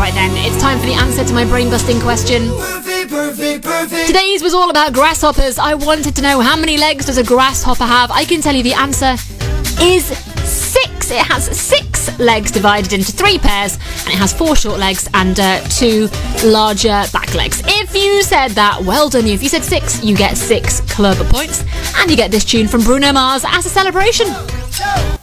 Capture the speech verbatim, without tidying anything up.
Right then, it's time for the answer to my brain-busting question. Perfect, perfect, perfect. Today's was all about grasshoppers. I wanted to know how many legs does a grasshopper have. I can tell you the answer is six. It has six legs divided into three pairs, and it has four short legs and uh, two larger back legs. If you said that, well done you. If you said six, you get six club points, and you get this tune from Bruno Mars as a celebration.